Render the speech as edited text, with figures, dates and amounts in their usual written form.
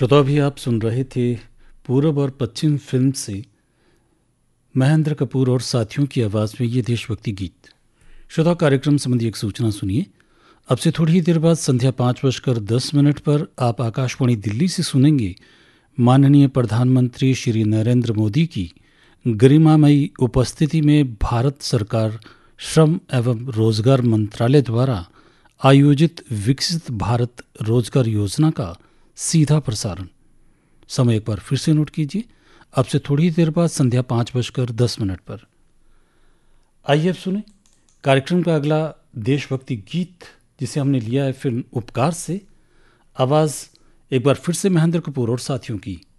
श्रोता भी आप सुन रहे थे पूरब और पश्चिम फिल्म से महेंद्र कपूर और साथियों की आवाज़ में ये देशभक्ति गीत। श्रोता कार्यक्रम संबंधी एक सूचना सुनिए। अब से थोड़ी ही देर बाद संध्या 5:10 पर आप आकाशवाणी दिल्ली से सुनेंगे माननीय प्रधानमंत्री श्री नरेंद्र मोदी की गरिमामयी उपस्थिति में भारत सरकार श्रम एवं रोजगार मंत्रालय द्वारा आयोजित विकसित भारत रोजगार योजना का सीधा प्रसारण। समय एक बार फिर से नोट कीजिए, अब से थोड़ी ही देर बाद संध्या 5:10 पर। आइए अब सुने कार्यक्रम का अगला देशभक्ति गीत, जिसे हमने लिया है फिल्म उपकार से। आवाज़ एक बार फिर से महेंद्र कपूर और साथियों की।